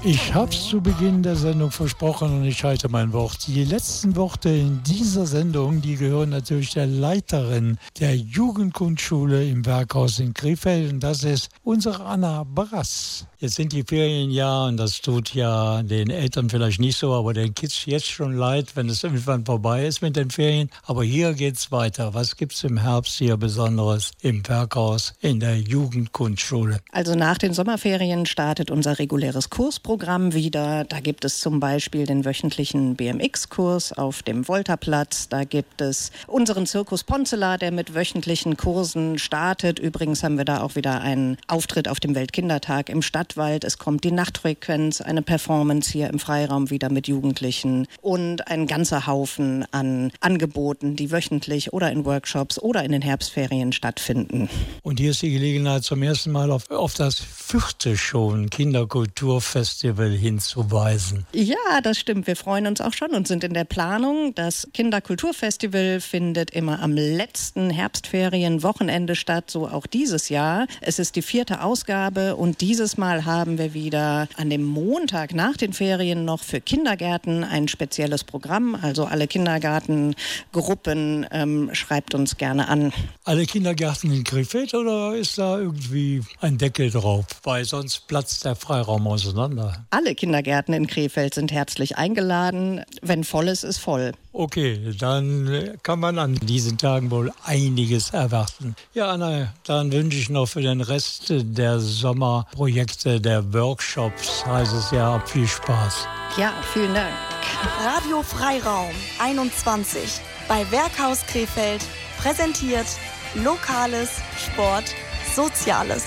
Ich habe es zu Beginn der Sendung versprochen und ich halte mein Wort. Die letzten Worte in dieser Sendung, die gehören natürlich der Leiterin der Jugendgrundschule im Werkhaus in Krefeld und das ist unsere Anna Brass. Jetzt sind die Ferien ja und das tut ja den Eltern vielleicht nicht so, aber den Kids jetzt schon leid, wenn es irgendwann vorbei ist mit den Ferien. Aber hier geht's weiter. Was gibt's im Herbst hier Besonderes im Werkhaus in der Jugendgrundschule? Also nach den Sommerferien startet unser reguläres Kursprogramm wieder. Da gibt es zum Beispiel den wöchentlichen BMX-Kurs auf dem Voltaplatz. Da gibt es unseren Zirkus Ponzela, der mit wöchentlichen Kursen startet. Übrigens haben wir da auch wieder einen Auftritt auf dem Weltkindertag im Stadtwald. Es kommt die Nachtfrequenz, eine Performance hier im Freiraum wieder mit Jugendlichen und ein ganzer Haufen an Angeboten, die wöchentlich oder in Workshops oder in den Herbstferien stattfinden. Und hier ist die Gelegenheit, zum ersten Mal auf das 4. schon Kinderkulturfestival hinzuweisen. Ja, das stimmt. Wir freuen uns auch schon und sind in der Planung. Das Kinderkulturfestival findet immer am letzten Herbstferienwochenende statt, so auch dieses Jahr. Es ist die 4. Ausgabe und dieses Mal haben wir wieder an dem Montag nach den Ferien noch für Kindergärten ein spezielles Programm. Also alle Kindergartengruppen schreibt uns gerne an. Alle Kindergärten in Krefeld oder ist da irgendwie ein Deckel drauf? Weil sonst platzt der Freiraum auseinander. Alle Kindergärten in Krefeld sind herzlich eingeladen. Wenn voll ist, ist voll. Okay, dann kann man an diesen Tagen wohl einiges erwarten. Ja, Anna, dann wünsche ich noch für den Rest der Sommerprojekte, der Workshops, heißt es ja, viel Spaß. Ja, vielen Dank. Radio Freiraum 21 bei Werkhaus Krefeld präsentiert Lokales, Sport, Soziales.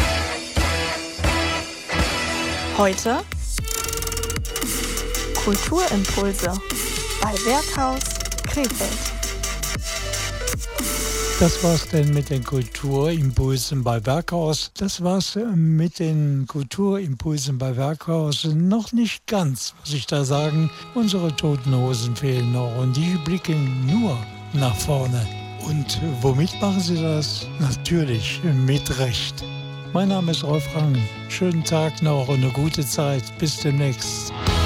Heute Kulturimpulse bei Werkhaus Krefeld. Das war's denn mit den Kulturimpulsen bei Werkhaus. Das war's mit den Kulturimpulsen bei Werkhaus. Noch nicht ganz, muss ich da sagen. Unsere Toten Hosen fehlen noch und die blicken nur nach vorne. Und womit machen sie das? Natürlich mit Recht. Mein Name ist Rolf Rang. Schönen Tag noch und eine gute Zeit. Bis demnächst.